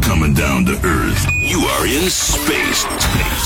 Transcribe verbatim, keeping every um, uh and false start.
coming down to Earth. You are in space. Space.